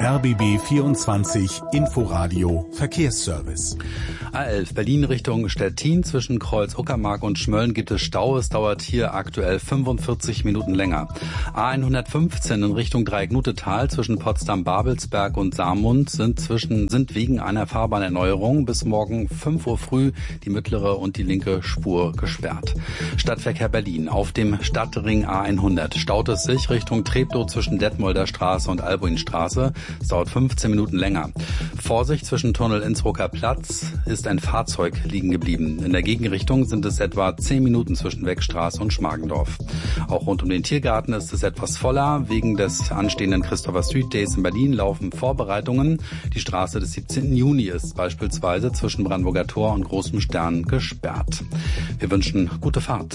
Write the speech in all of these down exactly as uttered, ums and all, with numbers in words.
R B B vierundzwanzig Inforadio Verkehrsservice. A elf Berlin Richtung Stettin. Zwischen Kreuz-Uckermark und Schmölln gibt es Stau. Es dauert hier aktuell fünfundvierzig Minuten länger. A hundertfünfzehn in Richtung Dreieck-Nutetal zwischen Potsdam-Babelsberg und Saarmund sind zwischen sind wegen einer Fahrbahnerneuerung bis morgen fünf Uhr früh die mittlere und die linke Spur gesperrt. Stadtverkehr Berlin. Auf dem Stadtring A hundert staut es sich Richtung Treptow zwischen Detmolder Straße und Albuinstraße. Es dauert fünfzehn Minuten länger. Vorsicht, zwischen Tunnel Innsbrucker Platz ist ein Fahrzeug liegen geblieben. In der Gegenrichtung sind es etwa zehn Minuten zwischen Wegstraße und Schmargendorf. Auch rund um den Tiergarten ist es etwas voller. Wegen des anstehenden Christopher Street Days in Berlin laufen Vorbereitungen. Die Straße des siebzehnten Juni ist beispielsweise zwischen Brandenburger Tor und Großem Stern gesperrt. Wir wünschen gute Fahrt.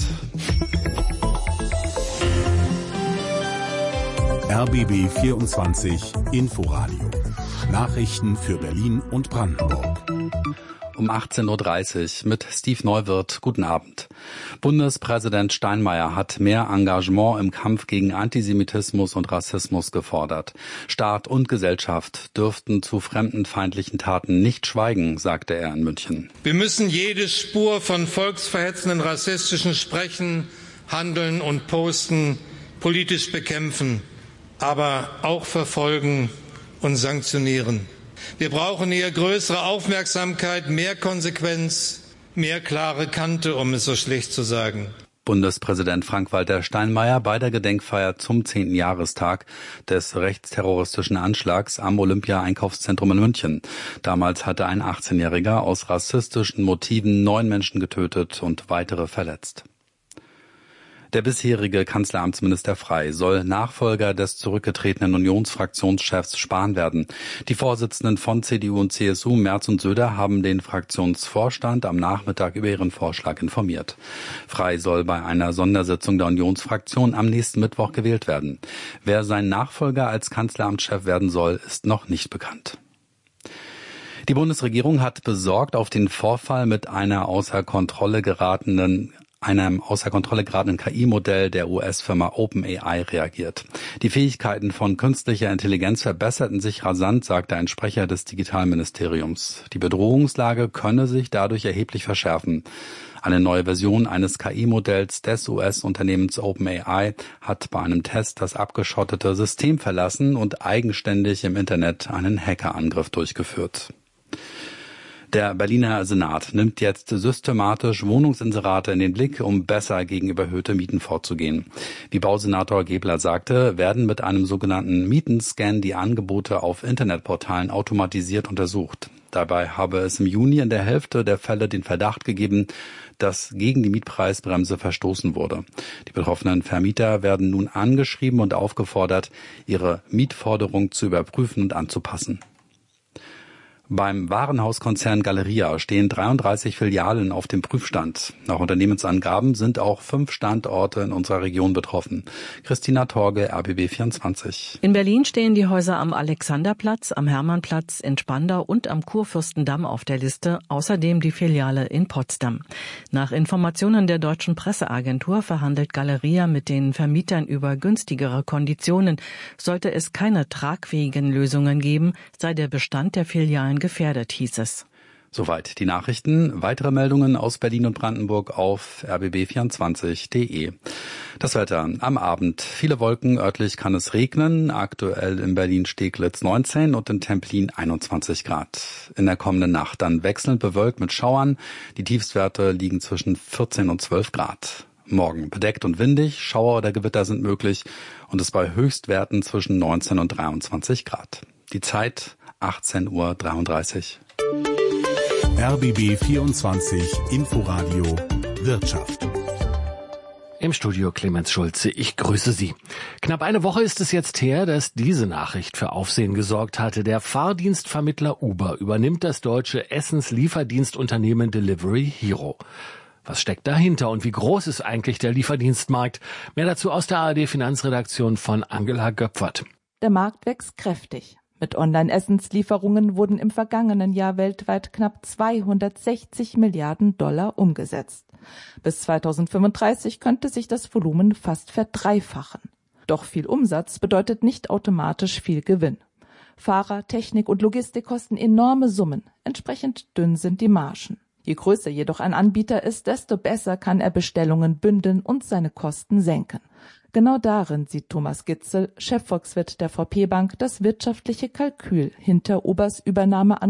R B B vierundzwanzig Inforadio. Nachrichten für Berlin und Brandenburg. Um achtzehn Uhr dreißig mit Steve Neuwirth. Guten Abend. Bundespräsident Steinmeier hat mehr Engagement im Kampf gegen Antisemitismus und Rassismus gefordert. Staat und Gesellschaft dürften zu fremdenfeindlichen Taten nicht schweigen, sagte er in München. Wir müssen jede Spur von volksverhetzenden rassistischen Sprechen, Handeln und Posten politisch bekämpfen, aber auch verfolgen und sanktionieren. Wir brauchen hier größere Aufmerksamkeit, mehr Konsequenz, mehr klare Kante, um es so schlicht zu sagen. Bundespräsident Frank-Walter Steinmeier bei der Gedenkfeier zum zehnten Jahrestag des rechtsterroristischen Anschlags am Olympia-Einkaufszentrum in München. Damals hatte ein achtzehnjähriger aus rassistischen Motiven neun Menschen getötet und weitere verletzt. Der bisherige Kanzleramtsminister Frey soll Nachfolger des zurückgetretenen Unionsfraktionschefs Spahn werden. Die Vorsitzenden von C D U und C S U, Merz und Söder, haben den Fraktionsvorstand am Nachmittag über ihren Vorschlag informiert. Frey soll bei einer Sondersitzung der Unionsfraktion am nächsten Mittwoch gewählt werden. Wer sein Nachfolger als Kanzleramtschef werden soll, ist noch nicht bekannt. Die Bundesregierung hat besorgt auf den Vorfall mit einer außer Kontrolle geratenen einem außer Kontrolle geratenen K I-Modell der U S-Firma OpenAI reagiert. Die Fähigkeiten von künstlicher Intelligenz verbesserten sich rasant, sagte ein Sprecher des Digitalministeriums. Die Bedrohungslage könne sich dadurch erheblich verschärfen. Eine neue Version eines K I-Modells des U S-Unternehmens OpenAI hat bei einem Test das abgeschottete System verlassen und eigenständig im Internet einen Hackerangriff durchgeführt. Der Berliner Senat nimmt jetzt systematisch Wohnungsinserate in den Blick, um besser gegen überhöhte Mieten vorzugehen. Wie Bausenator Gebler sagte, werden mit einem sogenannten Mietenscan die Angebote auf Internetportalen automatisiert untersucht. Dabei habe es im Juni in der Hälfte der Fälle den Verdacht gegeben, dass gegen die Mietpreisbremse verstoßen wurde. Die betroffenen Vermieter werden nun angeschrieben und aufgefordert, ihre Mietforderung zu überprüfen und anzupassen. Beim Warenhauskonzern Galeria stehen dreiunddreißig Filialen auf dem Prüfstand. Nach Unternehmensangaben sind auch fünf Standorte in unserer Region betroffen. Christina Torge, R B B vierundzwanzig. In Berlin stehen die Häuser am Alexanderplatz, am Hermannplatz, in Spandau und am Kurfürstendamm auf der Liste, außerdem die Filiale in Potsdam. Nach Informationen der Deutschen Presseagentur verhandelt Galeria mit den Vermietern über günstigere Konditionen. Sollte es keine tragfähigen Lösungen geben, sei der Bestand der Filialen gefährdet, hieß es. Soweit die Nachrichten. Weitere Meldungen aus Berlin und Brandenburg auf r b b vierundzwanzig punkt d e. Das Wetter am Abend. Viele Wolken, örtlich kann es regnen. Aktuell in Berlin-Steglitz neunzehn und in Templin einundzwanzig Grad. In der kommenden Nacht dann wechselnd bewölkt mit Schauern. Die Tiefstwerte liegen zwischen vierzehn und zwölf Grad. Morgen bedeckt und windig, Schauer oder Gewitter sind möglich und es bei Höchstwerten zwischen neunzehn und dreiundzwanzig Grad. Die Zeit achtzehn Uhr dreiunddreißig. R B B vierundzwanzig Inforadio Wirtschaft. Im Studio Clemens Schulze, ich grüße Sie. Knapp eine Woche ist es jetzt her, dass diese Nachricht für Aufsehen gesorgt hatte. Der Fahrdienstvermittler Uber übernimmt das deutsche Essenslieferdienstunternehmen Delivery Hero. Was steckt dahinter und wie groß ist eigentlich der Lieferdienstmarkt? Mehr dazu aus der A R D-Finanzredaktion von Angela Göpfert. Der Markt wächst kräftig. Mit Online-Essenslieferungen wurden im vergangenen Jahr weltweit knapp zweihundertsechzig Milliarden Dollar umgesetzt. Bis zweitausendfünfunddreißig könnte sich das Volumen fast verdreifachen. Doch viel Umsatz bedeutet nicht automatisch viel Gewinn. Fahrer, Technik und Logistik kosten enorme Summen. Entsprechend dünn sind die Margen. Je größer jedoch ein Anbieter ist, desto besser kann er Bestellungen bündeln und seine Kosten senken. Genau darin sieht Thomas Gitzel, Chefvolkswirt der V P Bank, das wirtschaftliche Kalkül hinter Ubers Übernahme an